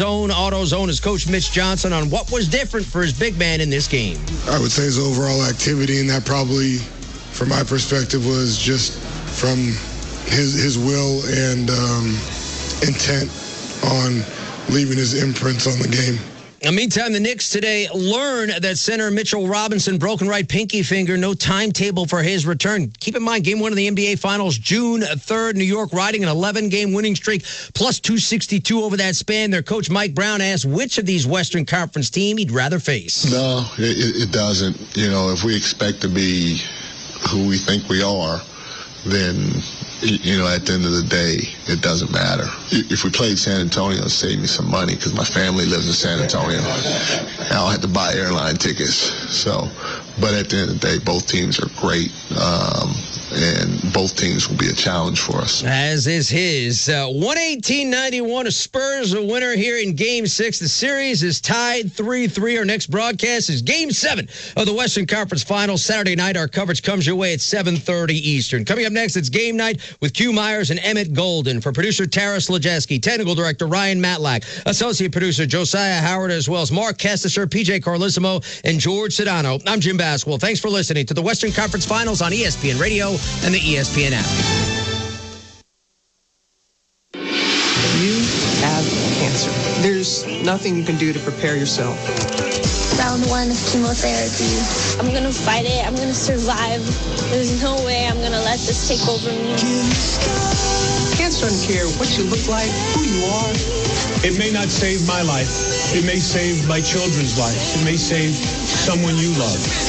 Zone, AutoZone, his coach Mitch Johnson on what was different for his big man in this game. I would say his overall activity, and that probably, from my perspective, was just from his will and intent on leaving his imprints on the game. In the meantime, the Knicks today learn that center Mitchell Robinson broken right pinky finger. No timetable for his return. Keep in mind, game one of the NBA Finals, June 3rd. New York riding an 11-game winning streak, plus 262 over that span. Their coach, Mike Brown, asked which of these Western Conference team he'd rather face. No, it doesn't. If we expect to be who we think we are, then, at the end of the day, it doesn't matter. If we played San Antonio, it'd save me some money because my family lives in San Antonio. I don't have to buy airline tickets. But at the end of the day, both teams are great. And both teams will be a challenge for us. As is his. 118-91, Spurs a winner here in Game 6. The series is tied 3-3. Our next broadcast is Game 7 of the Western Conference Finals. Saturday night, our coverage comes your way at 7:30 Eastern. Coming up next, it's Game Night with Q Myers and Emmett Golden. For producer Tara Slajewski, technical director Ryan Matlack, associate producer Josiah Howard, as well as Mark Kestisher, PJ Carlissimo, and George Sedano. I'm Jim Baswell. Thanks for listening to the Western Conference Finals on ESPN Radio and the ESPN app. You have cancer. There's nothing you can do to prepare yourself. Round 1 of chemotherapy. I'm going to fight it. I'm going to survive. There's no way I'm going to let this take over me. Cancer doesn't care what you look like, who you are. It may not save my life. It may save my children's life. It may save someone you love.